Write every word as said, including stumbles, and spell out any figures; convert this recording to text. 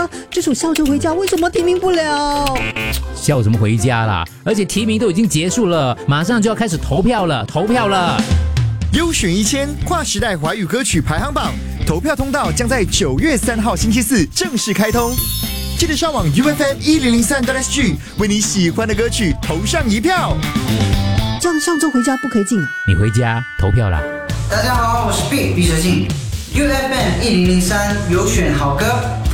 啊，这首《笑着回家》为什么提名不了？ 笑什么回家啦？而且提名都已经结束了，马上就要开始投票了，投票了。 优选一千跨时代华语歌曲排行榜投票通道将在九月三号星期四正式开通，记得上网 U F M 一零零三 S G 为你喜欢的歌曲投上一票。 这样上周回家不可以进啊？ 你回家投票啦。 大家好，我是 B 毕哲信 ，U F M 一零零三有选好歌。